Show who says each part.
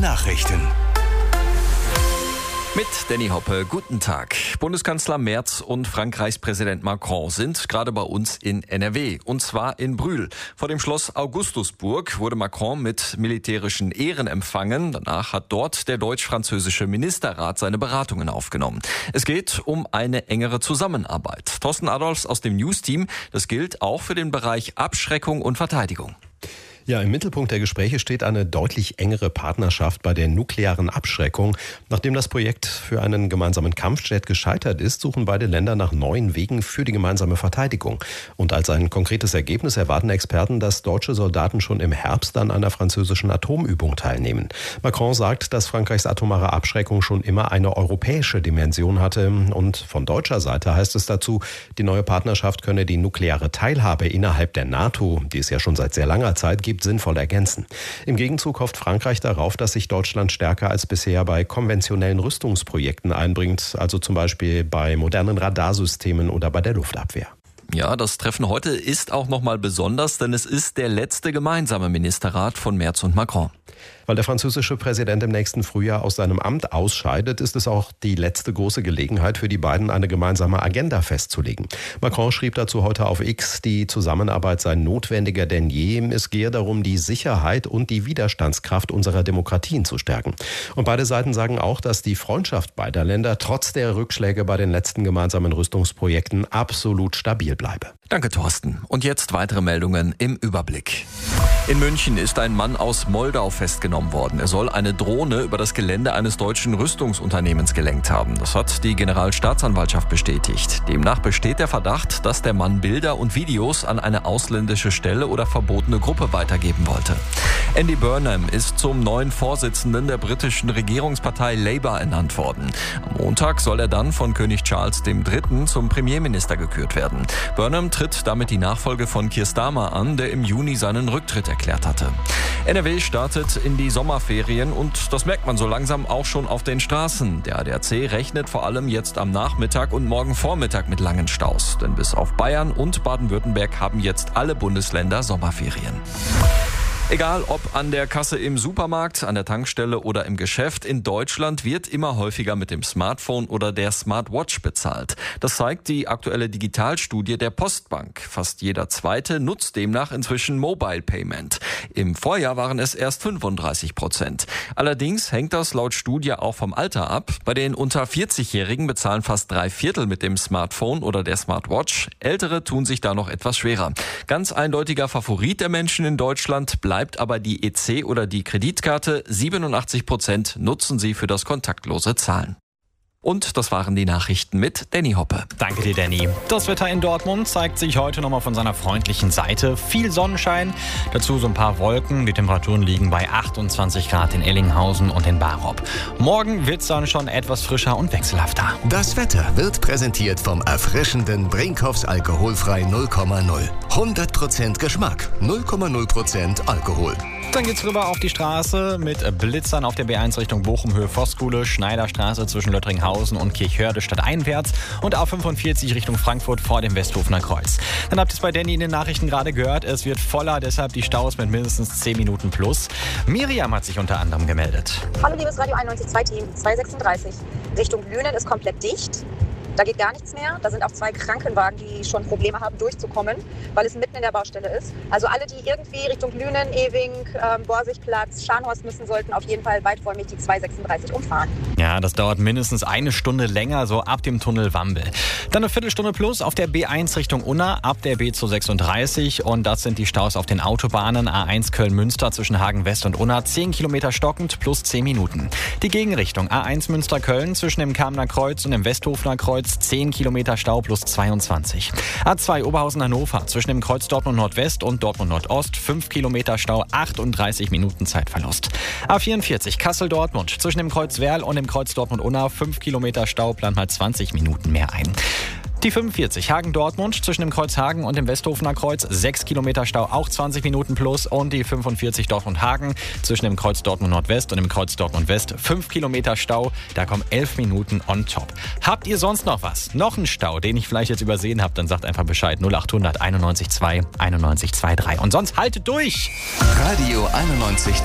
Speaker 1: Nachrichten.
Speaker 2: Mit Danny Hoppe, guten Tag. Bundeskanzler Merz und Frankreichs Präsident Macron sind gerade bei uns in NRW, und zwar in Brühl. Vor dem Schloss Augustusburg wurde Macron mit militärischen Ehren empfangen. Danach hat dort der deutsch-französische Ministerrat seine Beratungen aufgenommen. Es geht um eine engere Zusammenarbeit. Thorsten Adolfs aus dem News-Team, das gilt auch für den Bereich Abschreckung und Verteidigung.
Speaker 3: Ja, im Mittelpunkt der Gespräche steht eine deutlich engere Partnerschaft bei der nuklearen Abschreckung. Nachdem das Projekt für einen gemeinsamen Kampfjet gescheitert ist, suchen beide Länder nach neuen Wegen für die gemeinsame Verteidigung. Und als ein konkretes Ergebnis erwarten Experten, dass deutsche Soldaten schon im Herbst an einer französischen Atomübung teilnehmen. Macron sagt, dass Frankreichs atomare Abschreckung schon immer eine europäische Dimension hatte. Und von deutscher Seite heißt es dazu, die neue Partnerschaft könne die nukleare Teilhabe innerhalb der NATO, die es ja schon seit sehr langer Zeit gibt, sinnvoll ergänzen. Im Gegenzug hofft Frankreich darauf, dass sich Deutschland stärker als bisher bei konventionellen Rüstungsprojekten einbringt, also zum Beispiel bei modernen Radarsystemen oder bei der Luftabwehr.
Speaker 2: Ja, das Treffen heute ist auch nochmal besonders, denn es ist der letzte gemeinsame Ministerrat von Merz und Macron.
Speaker 3: Weil der französische Präsident im nächsten Frühjahr aus seinem Amt ausscheidet, ist es auch die letzte große Gelegenheit für die beiden, eine gemeinsame Agenda festzulegen. Macron schrieb dazu heute auf X, die Zusammenarbeit sei notwendiger denn je. Es gehe darum, die Sicherheit und die Widerstandskraft unserer Demokratien zu stärken. Und beide Seiten sagen auch, dass die Freundschaft beider Länder trotz der Rückschläge bei den letzten gemeinsamen Rüstungsprojekten absolut stabil bleibe.
Speaker 2: Danke, Thorsten. Und jetzt weitere Meldungen im Überblick. In München ist ein Mann aus Moldau festgenommen worden. Er soll eine Drohne über das Gelände eines deutschen Rüstungsunternehmens gelenkt haben. Das hat die Generalstaatsanwaltschaft bestätigt. Demnach besteht der Verdacht, dass der Mann Bilder und Videos an eine ausländische Stelle oder verbotene Gruppe weitergeben wollte. Andy Burnham ist zum neuen Vorsitzenden der britischen Regierungspartei Labour ernannt worden. Am Montag soll er dann von König Charles III. Zum Premierminister gekürt werden. Burnham tritt damit die Nachfolge von Keir Starmer an, der im Juni seinen Rücktritt erklärt hatte. NRW startet in die Sommerferien und das merkt man so langsam auch schon auf den Straßen. Der ADAC rechnet vor allem jetzt am Nachmittag und morgen Vormittag mit langen Staus. Denn bis auf Bayern und Baden-Württemberg haben jetzt alle Bundesländer Sommerferien. Egal ob an der Kasse im Supermarkt, an der Tankstelle oder im Geschäft, in Deutschland wird immer häufiger mit dem Smartphone oder der Smartwatch bezahlt. Das zeigt die aktuelle Digitalstudie der Postbank. Fast jeder Zweite nutzt demnach inzwischen Mobile Payment. Im Vorjahr waren es erst 35%. Allerdings hängt das laut Studie auch vom Alter ab. Bei den unter 40-Jährigen bezahlen fast 3/4 mit dem Smartphone oder der Smartwatch. Ältere tun sich da noch etwas schwerer. Ganz eindeutiger Favorit der Menschen in Deutschland bleibt aber die EC oder die Kreditkarte. 87% nutzen sie für das kontaktlose Zahlen. Und das waren die Nachrichten mit Danny Hoppe.
Speaker 4: Danke dir, Danny. Das Wetter in Dortmund zeigt sich heute nochmal von seiner freundlichen Seite. Viel Sonnenschein, dazu so ein paar Wolken. Die Temperaturen liegen bei 28 Grad in Ellinghausen und in Barop. Morgen wird es dann schon etwas frischer und wechselhafter.
Speaker 1: Das Wetter wird präsentiert vom erfrischenden Brinkhoffs Alkoholfrei 0,0. 100% Geschmack, 0,0% Alkohol.
Speaker 4: Dann geht's rüber auf die Straße mit Blitzern auf der B1 Richtung Bochum, Höhe Voskuhle, Schneiderstraße zwischen Löttringhausen und Kirchhörde stadteinwärts und A45 Richtung Frankfurt vor dem Westhofener Kreuz. Dann habt ihr es bei Danny in den Nachrichten gerade gehört, es wird voller, deshalb die Staus mit mindestens 10 Minuten plus. Miriam hat sich unter anderem gemeldet.
Speaker 5: Hallo liebes Radio 91.2 Team, 236. Richtung Lünen ist komplett dicht. Da geht gar nichts mehr. Da sind auch 2 Krankenwagen, die schon Probleme haben, durchzukommen, weil es mitten in der Baustelle ist. Also alle, die irgendwie Richtung Lünen, Ewing, Borsigplatz, Scharnhorst müssen, sollten auf jeden Fall weiträumig die 236 umfahren.
Speaker 4: Ja, das dauert mindestens eine Stunde länger, so ab dem Tunnel Wambel. Dann eine Viertelstunde plus auf der B1 Richtung Unna, ab der B236. Und das sind die Staus auf den Autobahnen. A1 Köln-Münster zwischen Hagen West und Unna, 10 Kilometer stockend plus 10 Minuten. Die Gegenrichtung A1 Münster-Köln zwischen dem Kamener Kreuz und dem Westhofener Kreuz, 10 Kilometer Stau plus 22. A2 Oberhausen-Hannover zwischen dem Kreuz Dortmund Nordwest und Dortmund Nordost, 5 Kilometer Stau, 38 Minuten Zeitverlust. A44 Kassel-Dortmund zwischen dem Kreuz Werl und dem Kreuz Dortmund-Unna, 5 Kilometer Stau, plant mal 20 Minuten mehr ein. Die 45 Hagen-Dortmund zwischen dem Kreuz Hagen und dem Westhofener Kreuz, 6 Kilometer Stau, auch 20 Minuten plus. Und die 45 Dortmund-Hagen zwischen dem Kreuz Dortmund Nordwest und dem Kreuz Dortmund West, 5 Kilometer Stau, da kommen 11 Minuten on top. Habt ihr sonst noch was? Noch einen Stau, den ich vielleicht jetzt übersehen habe, dann sagt einfach Bescheid. 0800 91 2 91 23. Und sonst haltet durch!
Speaker 1: Radio 91